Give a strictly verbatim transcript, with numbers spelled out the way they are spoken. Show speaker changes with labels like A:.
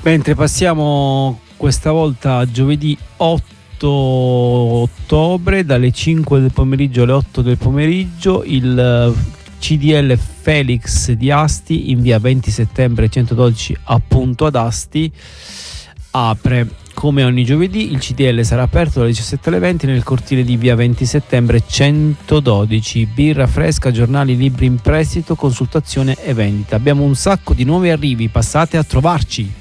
A: Mentre passiamo questa volta a giovedì otto ottobre dalle cinque del pomeriggio alle otto del pomeriggio, il C D L Felix di Asti in via venti settembre centododici, appunto ad Asti, apre. Come ogni giovedì il C D L sarà aperto dalle diciassette alle venti nel cortile di via venti settembre centododici. Birra fresca, giornali, libri in prestito, consultazione e vendita. Abbiamo un sacco di nuovi arrivi, passate a trovarci.